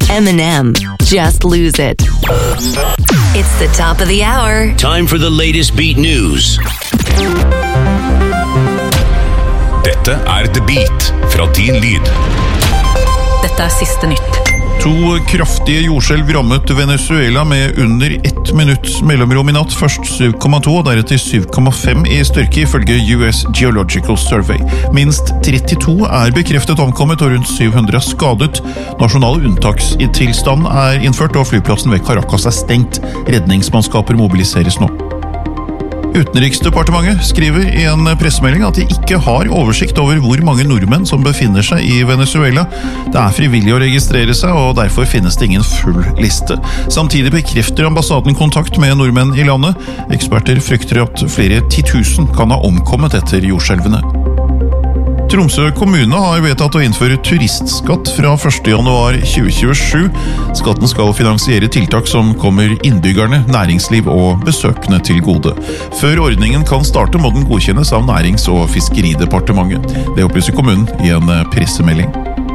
Eminem, Just Lose It. It's the top of the hour. Time for the latest beat news. Dette The Beat fra Din Lyd. Dette siste nytt. 2 kraftige jordskjelv rammet Venezuela med under 1 minutts mellomrom i natt. Først 7,2 og deretter 7,5 i styrke ifølge US Geological Survey. Minst 32 bekreftet omkommet og rundt 700 skadet. Nasjonal unntakstilstand innført og flyplassen ved Caracas stengt. Redningsmannskaper mobiliseres nå. Utenriksdepartementet skriver i en pressemelding at de ikke har oversikt over hvor mange nordmenn som befinner seg i Venezuela. Det frivillig å registrere seg, og derfor finnes det ingen full liste. Samtidig bekrefter ambassaden kontakt med nordmenn i landet. Eksperter frykter at flere 10 000 kan ha omkommet etter jordskjelvene. Tromsø kommune har vedtatt å innføre turistskatt fra 1. januar 2027. Skatten skal finansiere tiltak som kommer innbyggerne, næringsliv og besøkende til gode. Før ordningen kan starte må den godkjennes av Nærings- og Fiskeridepartementet. Det opplyser kommunen i en pressemelding.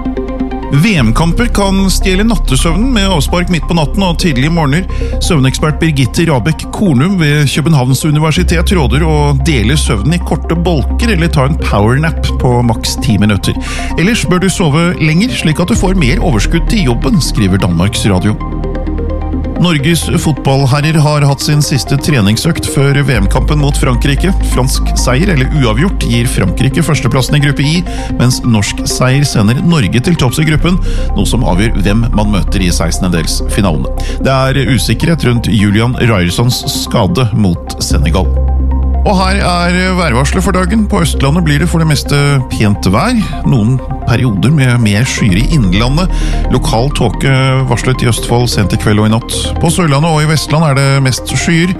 VM-kamper kan stjele nattesøvnen med avspark midt på natten og tidlig morgener. Søvnekspert Birgitte Rabek Kornum ved Københavns universitet råder å dele søvnen i korte bolker eller ta en powernap på maks 10 minutter. Ellers bør du sove lenger, slik at du får mer overskudd til jobben, skriver Danmarks Radio. Norges fotballherrer har hatt sin siste treningsøkt før VM-kampen mot Frankrike. Fransk seier eller uavgjort gir Frankrike førsteplassen i gruppe I, mens norsk seier sender Norge til topps i gruppen, noe som avgjør hvem man møter i 16-delsfinalene. Det usikkerhet rundt Julian Ryersons skade mot Senegal. Og her værvarslet for dagen. På Østlandet blir det for det meste pent vær. Noen perioder med mer skyer i innlandet. Lokal tåke varslet i Østfold sent i kveld og i natt. På Sørlandet og i Vestland det mest skyer.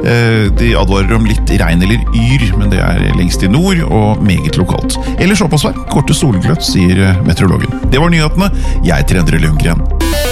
De advarer om litt regn eller yr, men det lengst i nord og meget lokalt. Ellers oppholdsvær, korte solgløtt, sier meteorologen. Det var nyhetene. Jeg heter Endre Lundgren.